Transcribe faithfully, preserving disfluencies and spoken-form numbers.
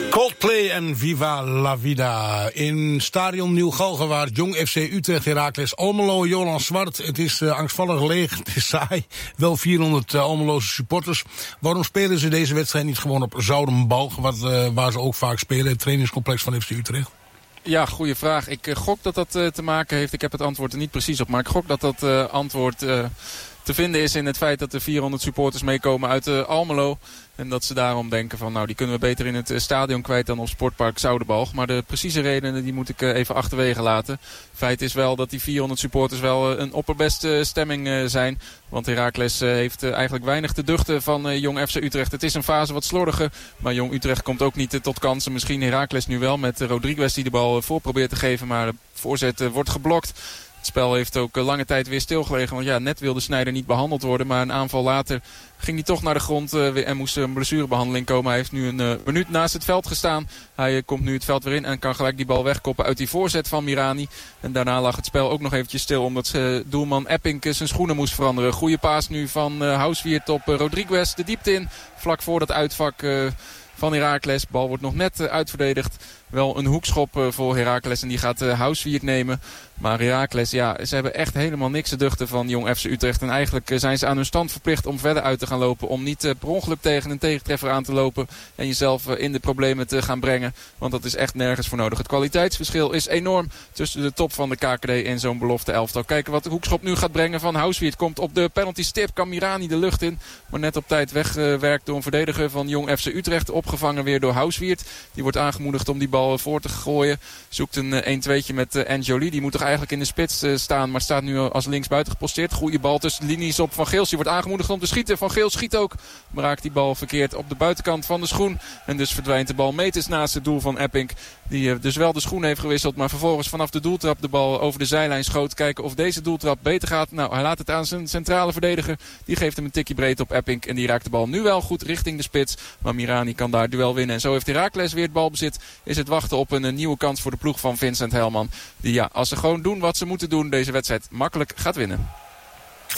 Coldplay en Viva la Vida. In stadion Nieuw-Galgenwaard, Jong F C Utrecht, Heracles Almelo, Jolan Zwart. Het is uh, angstvallig leeg, het is saai. Wel vierhonderd uh, Almeloze supporters. Waarom spelen ze deze wedstrijd niet gewoon op Zoudenbalg, wat, uh, waar ze ook vaak spelen, het trainingscomplex van F C Utrecht? Ja, goede vraag. Ik uh, gok dat dat uh, te maken heeft, ik heb het antwoord er niet precies op, maar ik gok dat dat uh, antwoord uh, te vinden is in het feit dat er vierhonderd supporters meekomen uit uh, Almelo. En dat ze daarom denken van, nou, die kunnen we beter in het stadion kwijt dan op Sportpark Zoudenbalg. Maar de precieze redenen, die moet ik even achterwege laten. Feit is wel dat die vierhonderd supporters wel een opperbeste stemming zijn. Want Heracles heeft eigenlijk weinig te duchten van Jong F C Utrecht. Het is een fase wat slordiger, maar Jong Utrecht komt ook niet tot kansen. Misschien Heracles nu wel met Rodriguez die de bal voor probeert te geven, maar de voorzet wordt geblokt. Het spel heeft ook lange tijd weer stilgelegen. Want ja, net wilde Sneijder niet behandeld worden. Maar een aanval later ging hij toch naar de grond uh, en moest een blessurebehandeling komen. Hij heeft nu een uh, minuut naast het veld gestaan. Hij uh, komt nu het veld weer in en kan gelijk die bal wegkoppen uit die voorzet van Mirani. En daarna lag het spel ook nog eventjes stil. Omdat uh, doelman Epping uh, zijn schoenen moest veranderen. Goeie paas nu van uh, Houswiert op uh, Rodriguez. De diepte in, vlak voor dat uitvak uh, van Heracles. Bal wordt nog net uh, uitverdedigd. Wel een hoekschop uh, voor Heracles en die gaat uh, Houswiert nemen. Maar Heracles, ja, ze hebben echt helemaal niks te duchten van Jong F C Utrecht. En eigenlijk uh, zijn ze aan hun stand verplicht om verder uit te gaan lopen. Om niet uh, per ongeluk tegen een tegentreffer aan te lopen. En jezelf uh, in de problemen te gaan brengen. Want dat is echt nergens voor nodig. Het kwaliteitsverschil is enorm tussen de top van de K K D en zo'n belofte elftal. Kijken wat de hoekschop nu gaat brengen van Houswiert. Komt op de penalty stip, kan Mirani de lucht in. Maar net op tijd weggewerkt uh, door een verdediger van Jong F C Utrecht. Opgevangen weer door Houswiert. Die wordt aangemoedigd om die bal voor te gooien. Zoekt een een-tweetje met uh, Anjoli. Die moet toch eigenlijk in de spits uh, staan. Maar staat nu als linksbuiten geposteerd. Goeie bal tussen de linies op Van Geels. Die wordt aangemoedigd om te schieten. Van Geels schiet ook. Maar raakt die bal verkeerd op de buitenkant van de schoen. En dus verdwijnt de bal meters naast het doel van Epping. Die uh, dus wel de schoen heeft gewisseld. Maar vervolgens vanaf de doeltrap de bal over de zijlijn schoot. Kijken of deze doeltrap beter gaat. Nou, hij laat het aan zijn centrale verdediger. Die geeft hem een tikje breed op Epping. En die raakt de bal nu wel goed richting de spits. Maar Mirani kan daar duel winnen. En zo heeft Heracles weer het balbezit. Is het wachten op een, een nieuwe kans voor de ploeg van Vincent Helman. Die, ja, als ze gewoon doen wat ze moeten doen, deze wedstrijd makkelijk gaat winnen.